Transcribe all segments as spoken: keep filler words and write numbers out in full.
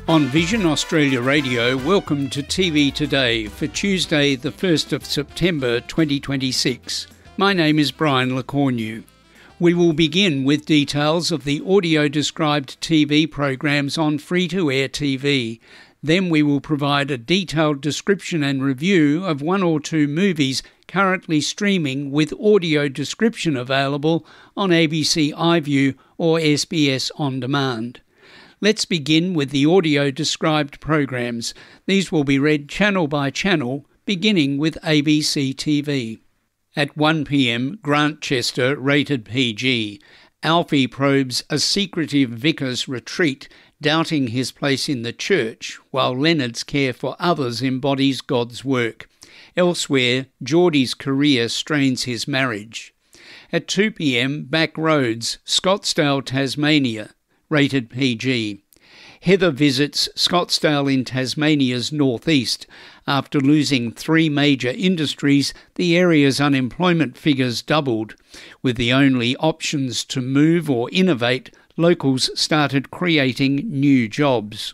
On Vision Australia Radio, welcome to T V Today for Tuesday the first of September twenty twenty-six. My name is Brian LeCornu. We will begin with details of the audio-described T V programs on free-to-air T V. Then we will provide a detailed description and review of one or two movies currently streaming with audio description available on A B C iView or S B S On Demand. Let's begin with the audio-described programs. These will be read channel by channel, beginning with A B C T V. At one p m, Grantchester, rated P G. Alfie probes a secretive vicar's retreat, doubting his place in the church, while Leonard's care for others embodies God's work. Elsewhere, Geordie's career strains his marriage. At two p m, Back Roads, Scottsdale, Tasmania, rated P G. Heather visits Scottsdale in Tasmania's northeast. After losing three major industries, the area's unemployment figures doubled. With the only options to move or innovate, locals started creating new jobs.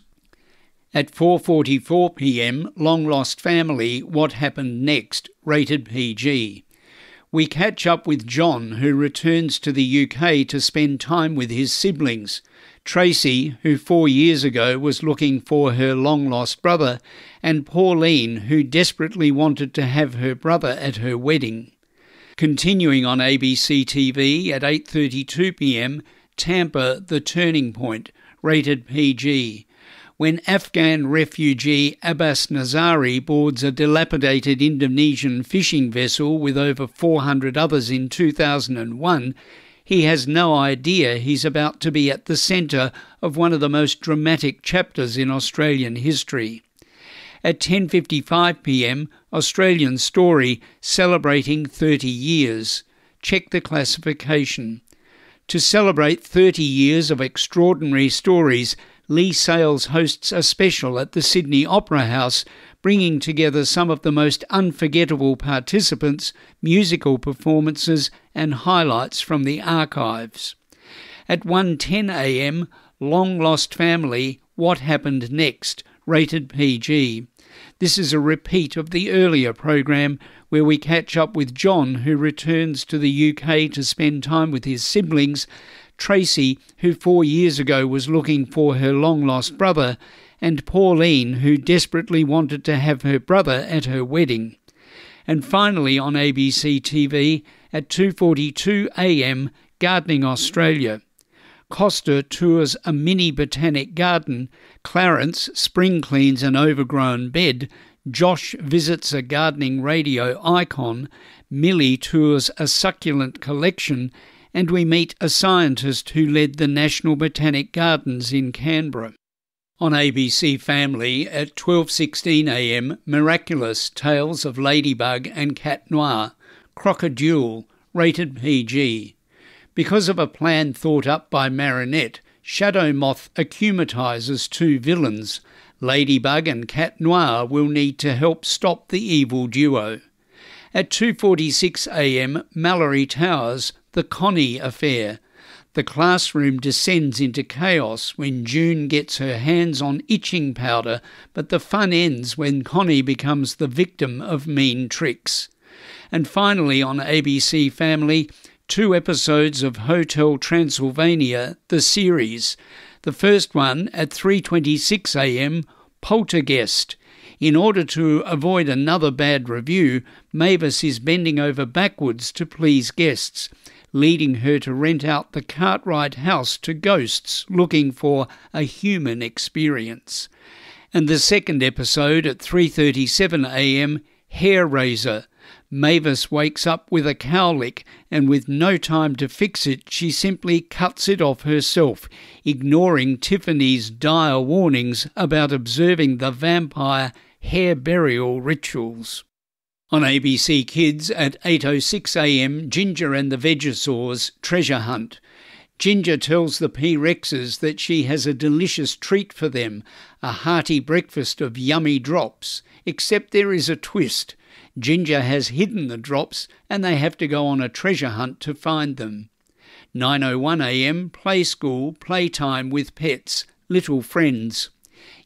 At four forty-four p m, Long Lost Family, What Happened Next, rated P G. We catch up with John, who returns to the U K to spend time with his siblings. Tracy, who four years ago was looking for her long-lost brother, and Pauline, who desperately wanted to have her brother at her wedding. Continuing on A B C T V at eight thirty-two p m, Tampa, The Turning Point, rated P G. When Afghan refugee Abbas Nazari boards a dilapidated Indonesian fishing vessel with over four hundred others in two thousand one, he has no idea he's about to be at the centre of one of the most dramatic chapters in Australian history. At ten fifty-five p m, Australian Story, celebrating thirty years. Check the classification. To celebrate thirty years of extraordinary stories, Lee Sales hosts a special at the Sydney Opera House, bringing together some of the most unforgettable participants, musical performances and highlights from the archives. At one ten a m, Long Lost Family, What Happened Next, rated P G. This is a repeat of the earlier program where we catch up with John, who returns to the U K to spend time with his siblings, Tracy, who four years ago was looking for her long-lost brother, and Pauline, who desperately wanted to have her brother at her wedding. And finally on A B C T V at two forty-two a m, Gardening Australia. Costa tours a mini botanic garden, Clarence spring cleans an overgrown bed, Josh visits a gardening radio icon, Millie tours a succulent collection, and we meet a scientist who led the National Botanic Gardens in Canberra. On A B C Family at twelve sixteen a m, Miraculous Tales of Ladybug and Cat Noir, Crocodile, rated P G. Because of a plan thought up by Marinette, Shadow Moth accumatises two villains. Ladybug and Cat Noir will need to help stop the evil duo. At two forty-six a m, Mallory Towers, The Connie Affair. The classroom descends into chaos when June gets her hands on itching powder, but the fun ends when Connie becomes the victim of mean tricks. And finally on A B C Family, two episodes of Hotel Transylvania, the series. The first one at three twenty-six a m, Poltergeist. In order to avoid another bad review, Mavis is bending over backwards to please guests, leading her to rent out the Cartwright house to ghosts looking for a human experience. And the second episode at three thirty-seven a m, Hair Raiser. Mavis wakes up with a cowlick, and with no time to fix it, she simply cuts it off herself, ignoring Tiffany's dire warnings about observing the vampire hair burial rituals. On A B C Kids at eight oh six a m, Ginger and the Vegosaurs, Treasure Hunt. Ginger tells the P-Rexes that she has a delicious treat for them, a hearty breakfast of yummy drops, except there is a twist. Ginger has hidden the drops and they have to go on a treasure hunt to find them. nine oh one a m, Play School, Playtime with Pets, Little Friends.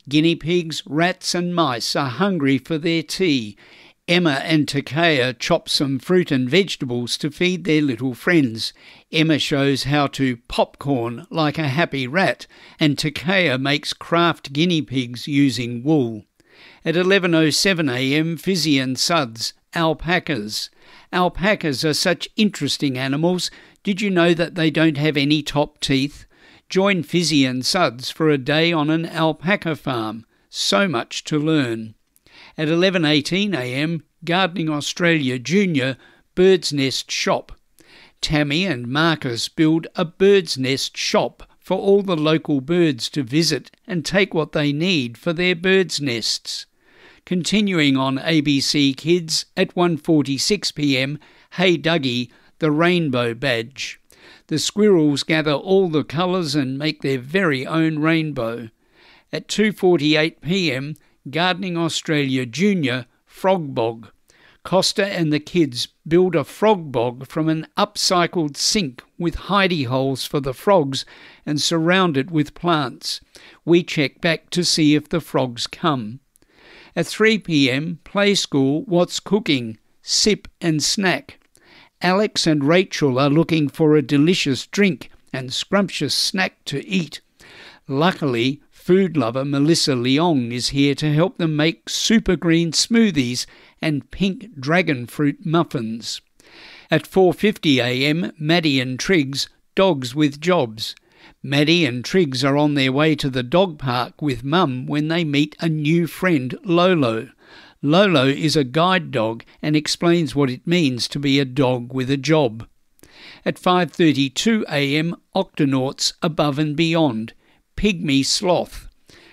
Guinea pigs, rats and mice are hungry for their tea. Emma and Takea chop some fruit and vegetables to feed their little friends. Emma shows how to popcorn like a happy rat, and Takea makes craft guinea pigs using wool. At eleven oh seven a m, Fizzy and Suds, alpacas. Alpacas are such interesting animals. Did you know that they don't have any top teeth? Join Fizzy and Suds for a day on an alpaca farm. So much to learn. At eleven eighteen a m, Gardening Australia Junior, Bird's Nest Shop. Tammy and Marcus build a bird's nest shop for all the local birds to visit and take what they need for their bird's nests. Continuing on A B C Kids at one forty-six p m, Hey Dougie, the Rainbow Badge. The squirrels gather all the colours and make their very own rainbow. At two forty-eight p m, Gardening Australia Junior, Frog Bog. Costa and the kids build a frog bog from an upcycled sink with hidey holes for the frogs and surround it with plants. We check back to see if the frogs come. At three p m, Play School, What's Cooking? Sip and Snack. Alex and Rachel are looking for a delicious drink and scrumptious snack to eat. Luckily, food lover Melissa Leong is here to help them make super green smoothies and pink dragon fruit muffins. At four fifty a m, Maddie and Triggs, Dogs with Jobs. Maddie and Triggs are on their way to the dog park with Mum when they meet a new friend, Lolo. Lolo is a guide dog and explains what it means to be a dog with a job. At five thirty-two a m, Octonauts Above and Beyond. Pygmy Sloth.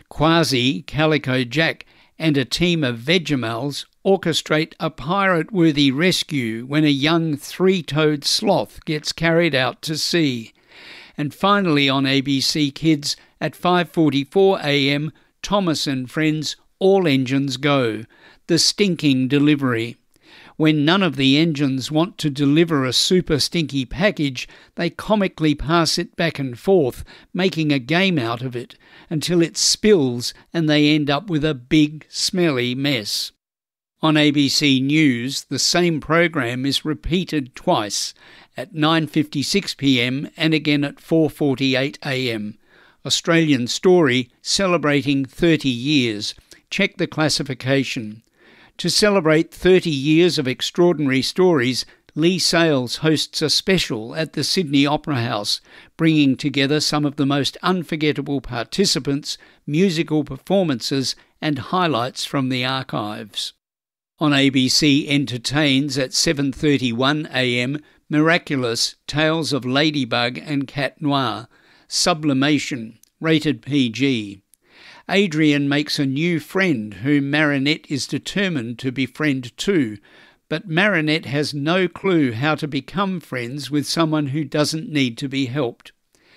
Quasi, Calico Jack and a team of Vegemals orchestrate a pirate-worthy rescue when a young three-toed sloth gets carried out to sea. And finally on A B C Kids at five forty-four a m, Thomas and Friends, All Engines Go. The Stinking Delivery. When none of the engines want to deliver a super stinky package, they comically pass it back and forth, making a game out of it, until it spills and they end up with a big, smelly mess. On A B C News, the same program is repeated twice, at nine fifty-six p m and again at four forty-eight a m. Australian Story celebrating thirty years. Check the classification. To celebrate thirty years of extraordinary stories, Lee Sales hosts a special at the Sydney Opera House, bringing together some of the most unforgettable participants, musical performances and highlights from the archives. On A B C Entertains at seven thirty-one a m, Miraculous, Tales of Ladybug and Cat Noir. Sublimation, rated P G. Adrian makes a new friend whom Marinette is determined to befriend too, but Marinette has no clue how to become friends with someone who doesn't need to be helped.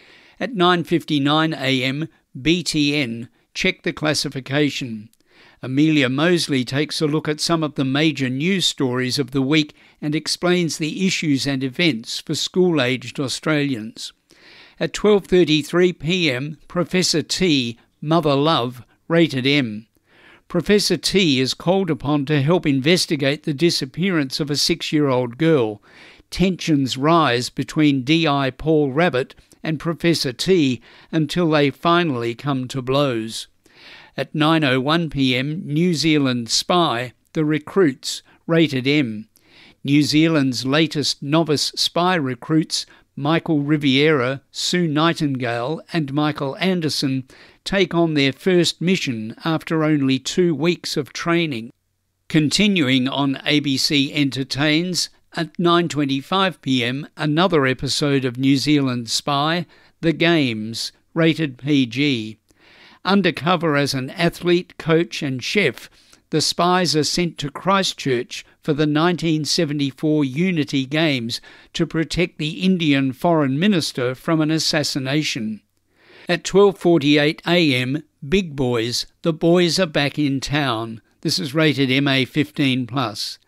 At nine fifty-nine a m, B T N, check the classification. Amelia Mosley takes a look at some of the major news stories of the week and explains the issues and events for school-aged Australians. At twelve thirty-three p m, Professor T, Mother Love, rated M. Professor T is called upon to help investigate the disappearance of a six-year-old girl. Tensions rise between D I Paul Rabbit and Professor T until they finally come to blows. At nine oh one p m, New Zealand Spy, The Recruits, rated M. New Zealand's latest novice spy recruits, Michael Riviera, Sue Nightingale and Michael Anderson, take on their first mission after only two weeks of training. Continuing on A B C Entertains, at nine twenty-five p m, another episode of New Zealand Spy, The Games, rated P G. Undercover as an athlete, coach and chef, the spies are sent to Christchurch for the nineteen seventy-four Unity Games to protect the Indian Foreign Minister from an assassination. At twelve forty-eight a m, Big Boys, The Boys Are Back in Town. This is rated M A fifteen plus.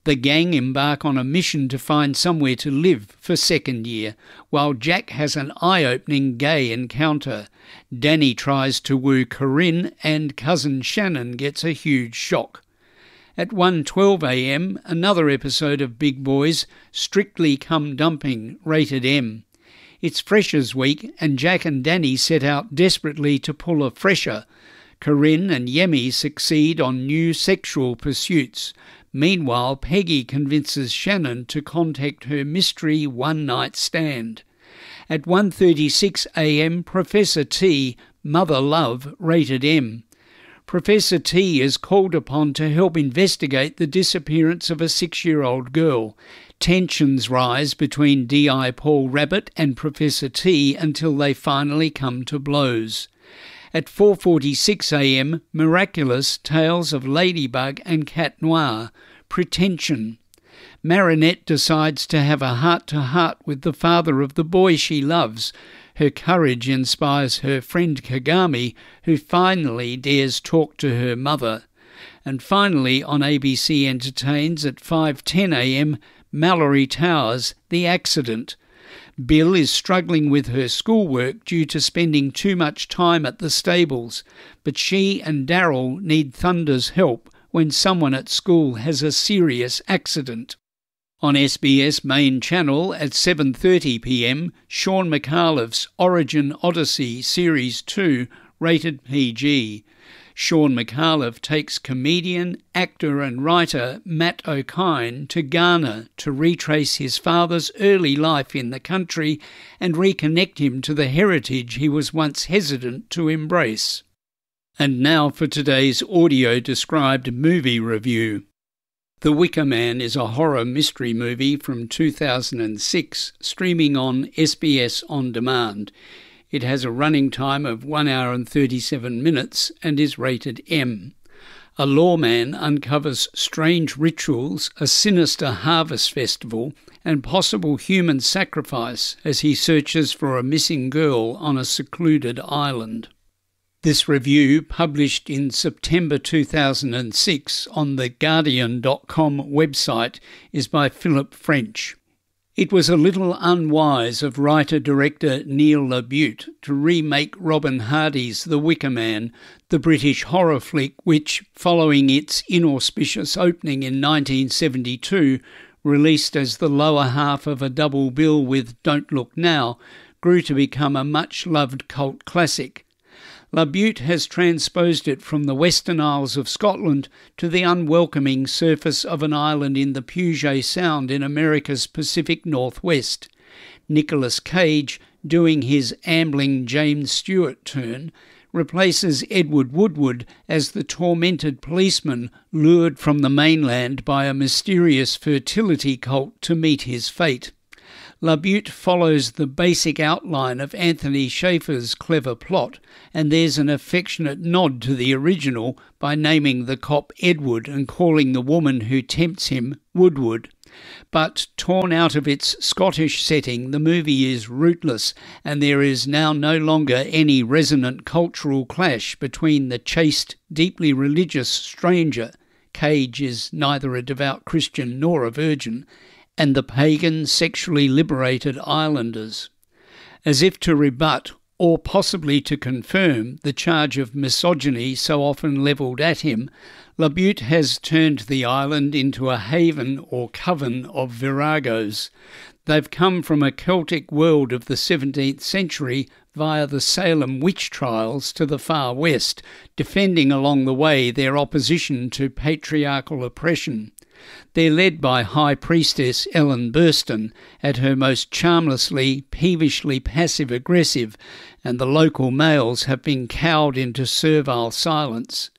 The gang embark on a mission to find somewhere to live for second year, while Jack has an eye-opening gay encounter. Danny tries to woo Corinne, and cousin Shannon gets a huge shock. At one twelve a m, another episode of Big Boys, Strictly Come Dumping, rated M. It's Freshers Week, and Jack and Danny set out desperately to pull a fresher. Corinne and Yemi succeed on new sexual pursuits. Meanwhile, Peggy convinces Shannon to contact her mystery one-night stand. At one thirty-six a m, Professor T, Mother Love, rated M. Professor T is called upon to help investigate the disappearance of a six-year-old girl. Tensions rise between D I Paul Rabbit and Professor T until they finally come to blows. At four forty-six a m, Miraculous Tales of Ladybug and Cat Noir, Pretension. Marinette decides to have a heart-to-heart with the father of the boy she loves. Her courage inspires her friend Kagami, who finally dares talk to her mother. And finally, on A B C Entertains at five ten a m, Mallory Towers, The Accident. Bill is struggling with her schoolwork due to spending too much time at the stables, but she and Daryl need Thunder's help when someone at school has a serious accident. On S B S Main Channel at seven thirty p m, Sean McAuliffe's Origin Odyssey Series two, rated P G. Sean McAuliffe takes comedian, actor and writer Matt O'Kine to Ghana to retrace his father's early life in the country and reconnect him to the heritage he was once hesitant to embrace. And now for today's audio-described movie review. The Wicker Man is a horror mystery movie from two thousand six, streaming on S B S On Demand. It has a running time of one hour and thirty-seven minutes and is rated M. A lawman uncovers strange rituals, a sinister harvest festival, and possible human sacrifice as he searches for a missing girl on a secluded island. This review, published in September two thousand six on the Guardian dot com website, is by Philip French. It was a little unwise of writer-director Neil LaBute to remake Robin Hardy's The Wicker Man, the British horror flick which, following its inauspicious opening in nineteen seventy-two, released as the lower half of a double bill with Don't Look Now, grew to become a much-loved cult classic. LaBute has transposed it from the Western Isles of Scotland to the unwelcoming surface of an island in the Puget Sound in America's Pacific Northwest. Nicolas Cage, doing his ambling James Stewart turn, replaces Edward Woodward as the tormented policeman lured from the mainland by a mysterious fertility cult to meet his fate. LaBute follows the basic outline of Anthony Shaffer's clever plot, and there's an affectionate nod to the original by naming the cop Edward and calling the woman who tempts him Woodward. But torn out of its Scottish setting, the movie is rootless, and there is now no longer any resonant cultural clash between the chaste, deeply religious stranger — Cage is neither a devout Christian nor a virgin — and the pagan, sexually liberated islanders. As if to rebut, or possibly to confirm, the charge of misogyny so often levelled at him, LaBute has turned the island into a haven or coven of viragos. They've come from a Celtic world of the seventeenth century via the Salem witch trials to the far west, defending along the way their opposition to patriarchal oppression. They're led by High Priestess Ellen Burstyn, at her most charmlessly, peevishly passive-aggressive, and the local males have been cowed into servile silence.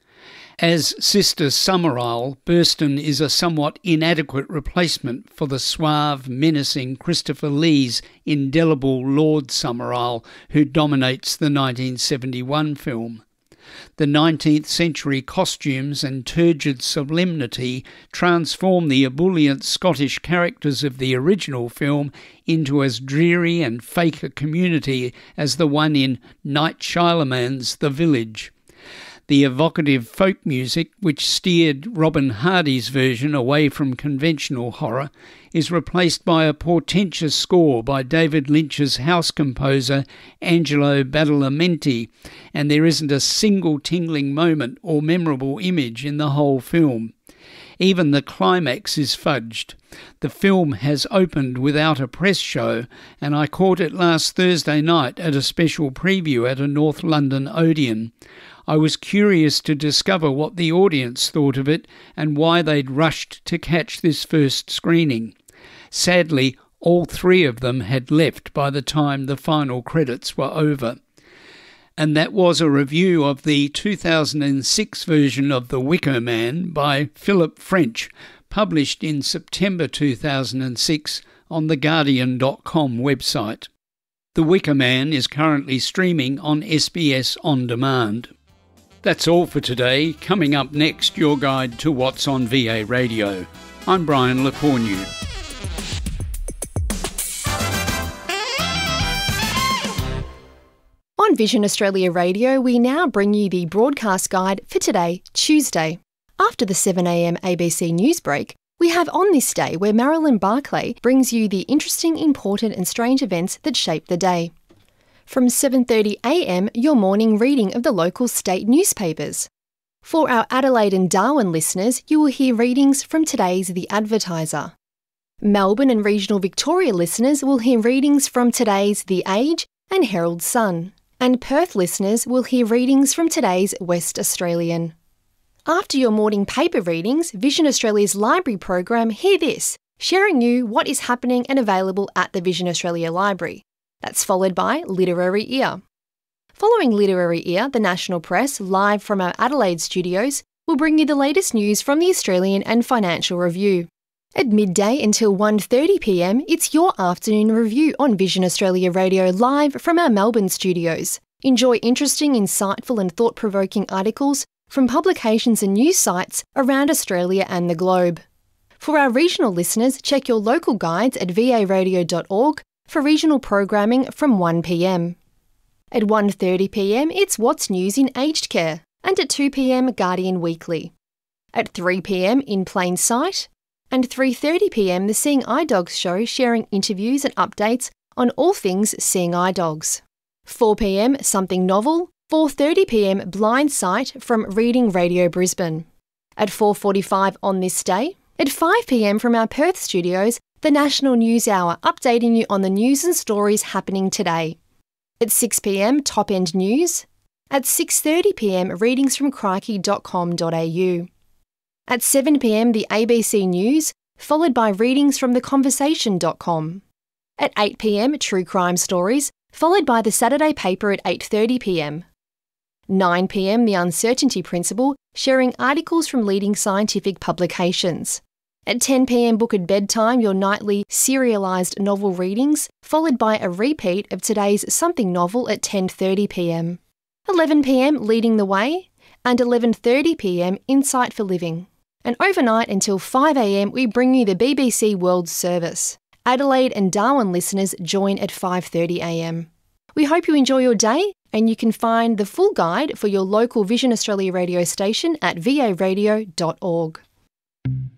As Sister Summerisle, Burstyn is a somewhat inadequate replacement for the suave, menacing Christopher Lee's indelible Lord Summerisle, who dominates the nineteen seventy-one film. The nineteenth century costumes and turgid solemnity transform the ebullient Scottish characters of the original film into as dreary and fake a community as the one in Night Shyamalan's The Village. The evocative folk music, which steered Robin Hardy's version away from conventional horror, is replaced by a portentous score by David Lynch's house composer Angelo Badalamenti, and there isn't a single tingling moment or memorable image in the whole film. Even the climax is fudged. The film has opened without a press show, and I caught it last Thursday night at a special preview at a North London Odeon. I was curious to discover what the audience thought of it and why they'd rushed to catch this first screening. Sadly, all three of them had left by the time the final credits were over. And that was a review of the two thousand six version of The Wicker Man by Philip French, published in September two thousand six on the Guardian dot com website. The Wicker Man is currently streaming on S B S On Demand. That's all for today. Coming up next, your guide to what's on V A Radio. I'm Brian LeCornu. On Vision Australia Radio, we now bring you the broadcast guide for today, Tuesday. After the seven a m A B C News break, we have On This Day, where Marilyn Barclay brings you the interesting, important and strange events that shape the day. From seven thirty a m, your morning reading of the local state newspapers. For our Adelaide and Darwin listeners, you will hear readings from today's The Advertiser. Melbourne and regional Victoria listeners will hear readings from today's The Age and Herald Sun. And Perth listeners will hear readings from today's West Australian. After your morning paper readings, Vision Australia's library program Hear This, sharing you what is happening and available at the Vision Australia Library. That's followed by Literary Ear. Following Literary Ear, the National Press, live from our Adelaide studios, will bring you the latest news from the Australian and Financial Review. At midday until one thirty p m, it's your afternoon review on Vision Australia Radio live from our Melbourne studios. Enjoy interesting, insightful and thought-provoking articles from publications and news sites around Australia and the globe. For our regional listeners, check your local guides at v a radio dot org for regional programming from one p m. At one thirty p m, it's What's News in Aged Care, and at two p m, Guardian Weekly. At three p m, In Plain Sight, and three thirty p m, the Seeing Eye Dogs show, sharing interviews and updates on all things Seeing Eye Dogs. four p m, Something Novel, four thirty p m, Blind Sight from Reading Radio Brisbane. At four forty-five on This Day, at five p m from our Perth studios, the National News Hour, updating you on the news and stories happening today. At six p m, Top End News. At six thirty p m, readings from crikey dot com dot a u. At seven p m, the A B C News, followed by readings from the conversation dot com. At eight p m, True Crime Stories, followed by the Saturday paper at eight thirty p m. nine p m, The Uncertainty Principle, sharing articles from leading scientific publications. At ten p m, Book at Bedtime, your nightly serialised novel readings, followed by a repeat of today's Something Novel at ten thirty p m. eleven p m, Leading the Way, and eleven thirty p m, Insight for Living. And overnight until five a m, we bring you the B B C World Service. Adelaide and Darwin listeners join at five thirty a m. We hope you enjoy your day, and you can find the full guide for your local Vision Australia radio station at v a radio dot org.